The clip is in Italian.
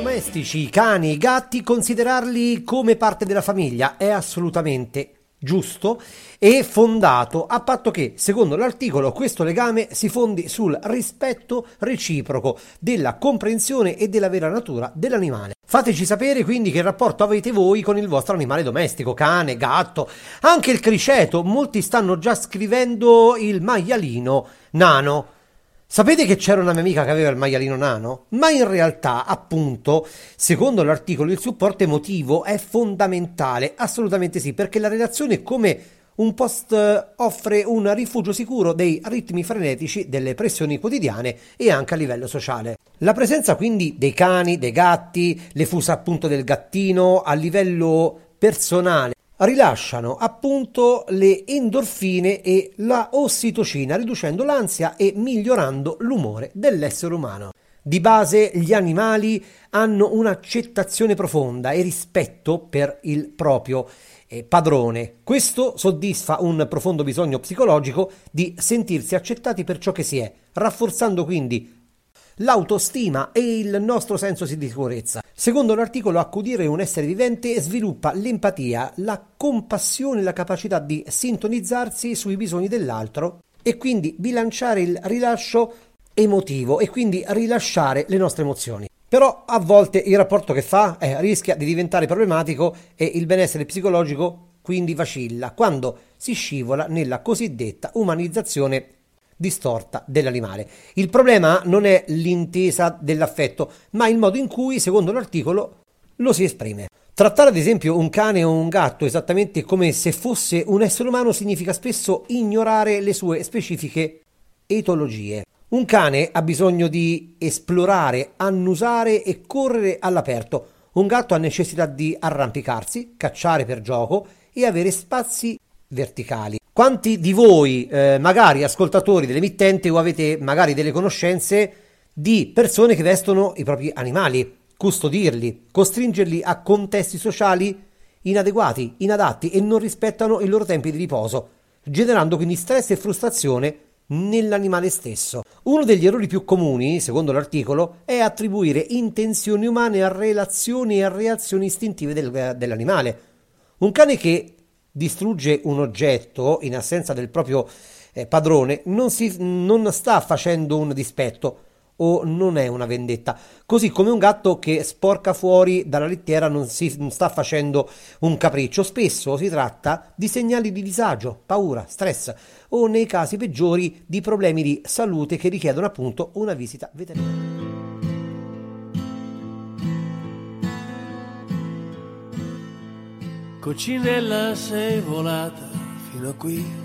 domestici, i cani, i gatti, considerarli come parte della famiglia è assolutamente giusto e fondato, a patto che, secondo l'articolo, questo legame si fondi sul rispetto reciproco della comprensione e della vera natura dell'animale. Fateci sapere quindi che rapporto avete voi con il vostro animale domestico, cane, gatto, anche il criceto. Molti stanno già scrivendo il maialino nano. Sapete che c'era una mia amica che aveva il maialino nano? Ma in realtà, appunto, secondo l'articolo, il supporto emotivo è fondamentale, assolutamente sì, perché la relazione come un post offre un rifugio sicuro dei ritmi frenetici, delle pressioni quotidiane e anche a livello sociale. La presenza quindi dei cani, dei gatti, le fusa appunto del gattino a livello personale rilasciano appunto le endorfine e la ossitocina, riducendo l'ansia e migliorando l'umore dell'essere umano. Di base gli animali hanno un'accettazione profonda e rispetto per il proprio padrone. Questo soddisfa un profondo bisogno psicologico di sentirsi accettati per ciò che si è, rafforzando quindi l'autostima e il nostro senso di sicurezza. Secondo l'articolo, accudire un essere vivente sviluppa l'empatia, la compassione e la capacità di sintonizzarsi sui bisogni dell'altro e quindi bilanciare il rilascio emotivo e quindi rilasciare le nostre emozioni. Però a volte il rapporto che fa rischia di diventare problematico e il benessere psicologico quindi vacilla quando si scivola nella cosiddetta umanizzazione distorta dell'animale. Il problema non è l'intesa dell'affetto, ma il modo in cui, secondo l'articolo, lo si esprime. Trattare ad esempio un cane o un gatto esattamente come se fosse un essere umano significa spesso ignorare le sue specifiche etologie. Un cane ha bisogno di esplorare, annusare e correre all'aperto. Un gatto ha necessità di arrampicarsi, cacciare per gioco e avere spazi verticali. Quanti di voi, magari ascoltatori dell'emittente, o avete magari delle conoscenze di persone che vestono i propri animali, custodirli, costringerli a contesti sociali inadeguati, inadatti e non rispettano i loro tempi di riposo, generando quindi stress e frustrazione nell'animale stesso. Uno degli errori più comuni, secondo l'articolo, è attribuire intenzioni umane a relazioni e a reazioni istintive dell'animale. Un cane che distrugge un oggetto in assenza del proprio padrone non sta facendo un dispetto o non è una vendetta, così come un gatto che sporca fuori dalla lettiera non sta facendo un capriccio. Spesso si tratta di segnali di disagio, paura, stress o, nei casi peggiori, di problemi di salute che richiedono appunto una visita veterinaria. Coccinella, sei volata fino a qui,